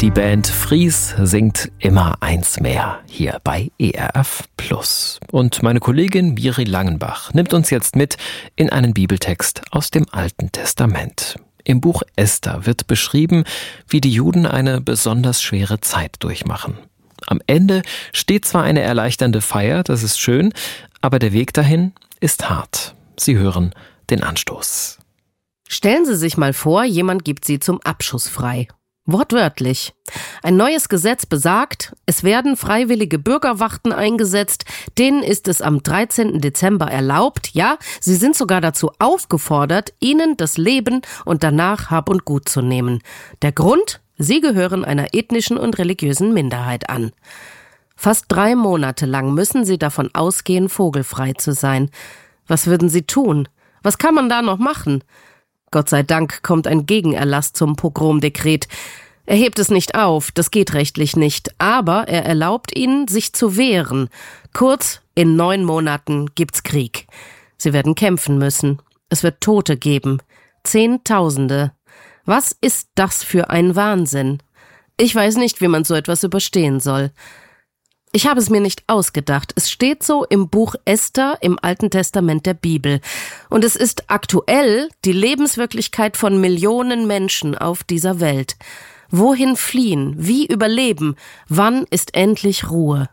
Die Band Fries singt immer eins mehr hier bei ERF+. Und meine Kollegin Miri Langenbach nimmt uns jetzt mit in einen Bibeltext aus dem Alten Testament. Im Buch Esther wird beschrieben, wie die Juden eine besonders schwere Zeit durchmachen. Am Ende steht zwar eine erleichternde Feier, das ist schön, aber der Weg dahin ist hart. Sie hören den Anstoß. Stellen Sie sich mal vor, jemand gibt Sie zum Abschuss frei. Wortwörtlich. Ein neues Gesetz besagt, es werden freiwillige Bürgerwachten eingesetzt, denen ist es am 13. Dezember erlaubt, ja, sie sind sogar dazu aufgefordert, ihnen das Leben und danach Hab und Gut zu nehmen. Der Grund? Sie gehören einer ethnischen und religiösen Minderheit an. Fast 3 Monate lang müssen sie davon ausgehen, vogelfrei zu sein. Was würden sie tun? Was kann man da noch machen? Gott sei Dank kommt ein Gegenerlass zum Pogromdekret. Er hebt es nicht auf, das geht rechtlich nicht, aber er erlaubt ihnen, sich zu wehren. Kurz, in 9 Monaten gibt's Krieg. Sie werden kämpfen müssen. Es wird Tote geben. Zehntausende. Was ist das für ein Wahnsinn? Ich weiß nicht, wie man so etwas überstehen soll. Ich habe es mir nicht ausgedacht. Es steht so im Buch Esther im Alten Testament der Bibel. Und es ist aktuell die Lebenswirklichkeit von Millionen Menschen auf dieser Welt. Wohin fliehen? Wie überleben? Wann ist endlich Ruhe?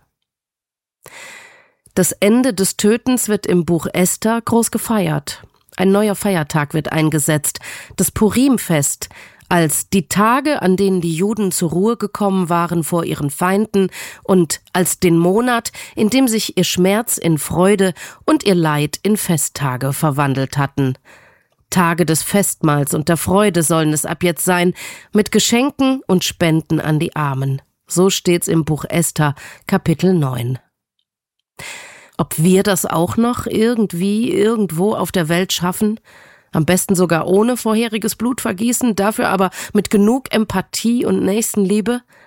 Das Ende des Tötens wird im Buch Esther groß gefeiert. Ein neuer Feiertag wird eingesetzt, das Purimfest, als die Tage, an denen die Juden zur Ruhe gekommen waren vor ihren Feinden und als den Monat, in dem sich ihr Schmerz in Freude und ihr Leid in Festtage verwandelt hatten. Tage des Festmahls und der Freude sollen es ab jetzt sein, mit Geschenken und Spenden an die Armen. So steht's im Buch Esther, Kapitel 9. Ob wir das auch noch irgendwie, irgendwo auf der Welt schaffen? Am besten sogar ohne vorheriges Blutvergießen, dafür aber mit genug Empathie und Nächstenliebe?